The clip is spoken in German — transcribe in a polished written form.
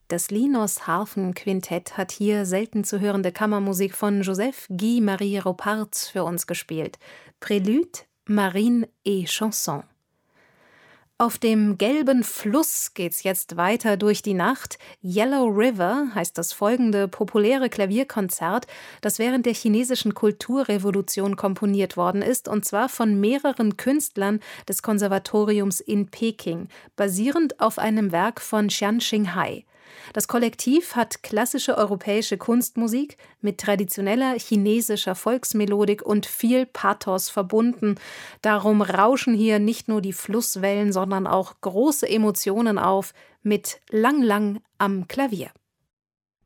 Das Linos-Harfen-Quintett hat hier selten zu hörende Kammermusik von Joseph Guy Marie Ropartz für uns gespielt. Prélude, Marine et Chanson. Auf dem gelben Fluss geht's jetzt weiter durch die Nacht. Yellow River heißt das folgende populäre Klavierkonzert, das während der chinesischen Kulturrevolution komponiert worden ist, und zwar von mehreren Künstlern des Konservatoriums in Peking, basierend auf einem Werk von Qian Xinghai. Das Kollektiv hat klassische europäische Kunstmusik mit traditioneller chinesischer Volksmelodik und viel Pathos verbunden. Darum rauschen hier nicht nur die Flusswellen, sondern auch große Emotionen auf mit Lang Lang am Klavier.